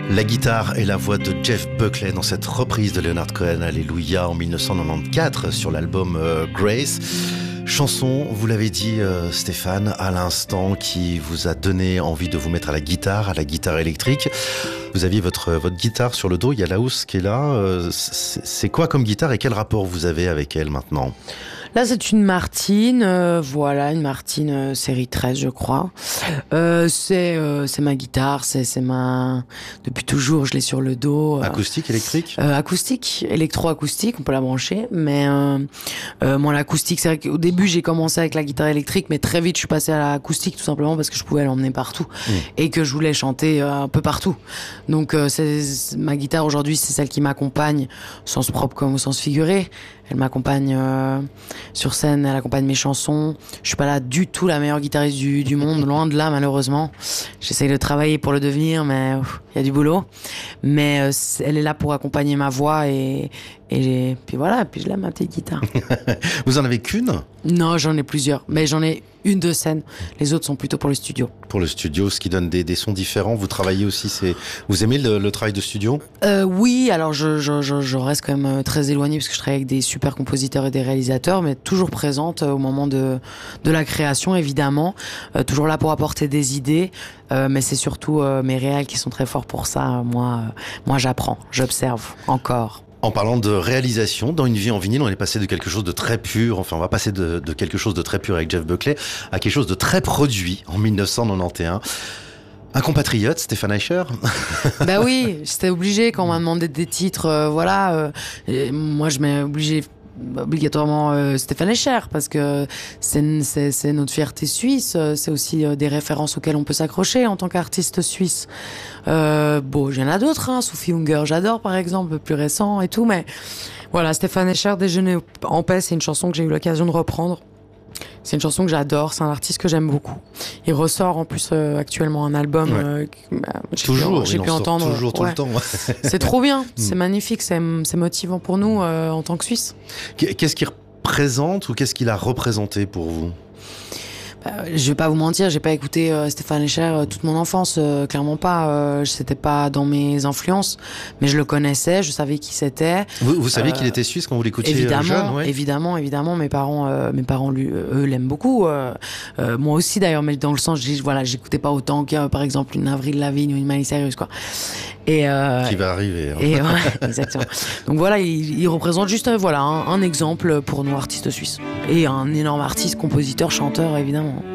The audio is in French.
La guitare et la voix de Jeff Buckley dans cette reprise de Leonard Cohen, Alléluia, en 1994 sur l'album Grace. Chanson, vous l'avez dit Stéphane, à l'instant, qui vous a donné envie de vous mettre à la guitare électrique. Vous aviez votre guitare sur le dos, il y a la housse qui est là. C'est quoi comme guitare et quel rapport vous avez avec elle maintenant ? Là, c'est une Martine, une Martine série 13, je crois. C'est ma guitare, c'est ma... Depuis toujours, je l'ai sur le dos. Acoustique, électrique ? Acoustique, électro-acoustique, on peut la brancher. Mais moi, l'acoustique, c'est vrai qu'au début, j'ai commencé avec la guitare électrique, mais très vite, je suis passée à l'acoustique, tout simplement parce que je pouvais l'emmener partout. Et que je voulais chanter un peu partout. Donc, ma guitare, aujourd'hui, c'est celle qui m'accompagne, au sens propre comme au sens figuré. Elle m'accompagne sur scène, elle accompagne mes chansons. Je suis pas là du tout la meilleure guitariste du monde, loin de là malheureusement. J'essaye de travailler pour le devenir, mais il y a du boulot. Mais elle est là pour accompagner ma voix et puis voilà, puis je l'aime ma petite guitare. Vous en avez qu'une ? Non, j'en ai plusieurs, mais j'en ai une de scène. Les autres sont plutôt pour le studio. Pour le studio, ce qui donne des sons différents. Vous travaillez aussi, vous aimez le travail de studio ? Oui, alors je reste quand même très éloignée parce que je travaille avec des super compositeurs et des réalisateurs, mais toujours présente au moment de la création, évidemment. Toujours là pour apporter des idées, mais c'est surtout mes réals qui sont très forts pour ça. Moi j'apprends, j'observe encore. En parlant de réalisation, dans Une vie en vinyle, on est passé de quelque chose de très pur, on va passer de quelque chose de très pur avec Jeff Buckley à quelque chose de très produit en 1991. Un compatriote, Stéphane Eicher. Bah oui, j'étais obligée quand on m'a demandé des titres, moi je m'ai obligatoirement Stéphane Eicher parce que c'est notre fierté suisse, c'est aussi des références auxquelles on peut s'accrocher en tant qu'artiste suisse. Il y en a d'autres, Sophie Hunger, j'adore par exemple, plus récent et tout, mais voilà, Stéphane Eicher, Déjeuner en paix, c'est une chanson que j'ai eu l'occasion de reprendre. C'est une chanson que j'adore, c'est un artiste que j'aime beaucoup. Il ressort en plus actuellement un album j'ai pu entendre toujours tout le temps. C'est trop bien, c'est magnifique, c'est motivant pour nous en tant que Suisses. Qu'est-ce qu'il représente ou qu'est-ce qu'il a représenté pour vous ? Je vais pas vous mentir, j'ai pas écouté Stéphane Eicher toute mon enfance, clairement pas. C'était pas dans mes influences, mais je le connaissais, je savais qui c'était. Vous saviez qu'il était suisse quand vous l'écoutiez jeune, ouais. Évidemment. Mes parents, eux l'aiment beaucoup. Moi aussi d'ailleurs, mais dans le sens, j'écoutais pas autant que par exemple une Avril Lavigne ou une Miley Cyrus, quoi. Qui va arriver. Et ouais, exactement. Donc voilà, il représente juste un exemple pour nous artistes suisses et un énorme artiste, compositeur, chanteur évidemment.